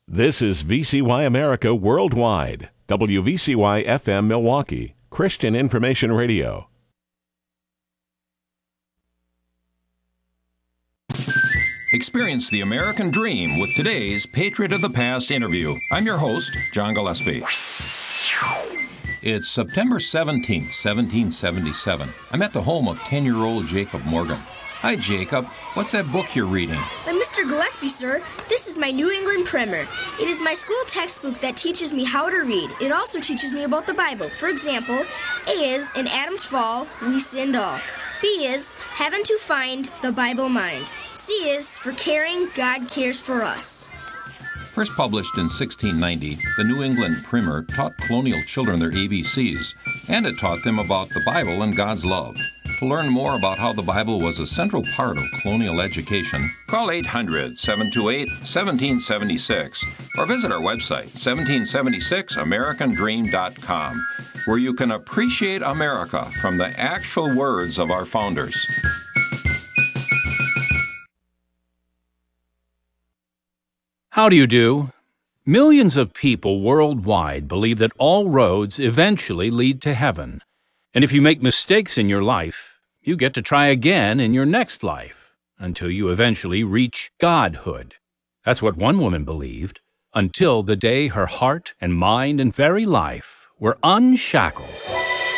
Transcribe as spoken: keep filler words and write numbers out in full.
This is V C Y America Worldwide, W V C Y F M Milwaukee, Christian Information Radio. Experience the American dream with today's Patriot of the Past interview. I'm your host, John Gillespie. It's September seventeenth, seventeen seventy-seven. I'm at the home of ten-year-old Jacob Morgan. Hi, Jacob. What's that book you're reading? Uh, Mister Gillespie, sir, this is my New England Primer. It is my school textbook that teaches me how to read. It also teaches me about the Bible. For example, A is, in Adam's fall, we sinned all. B is, heaven to find, the Bible mind. C is, for caring, God cares for us. First published in sixteen ninety, the New England Primer taught colonial children their A B Cs, and it taught them about the Bible and God's love. To learn more about how the Bible was a central part of colonial education, call eight hundred, seven two eight, one seven seven six or visit our website, seventeen seventy-six american dream dot com, where you can appreciate America from the actual words of our founders. How do you do? Millions of people worldwide believe that all roads eventually lead to heaven. And if you make mistakes in your life, you get to try again in your next life until you eventually reach Godhood. That's what one woman believed, until the day her heart and mind and very life were unshackled.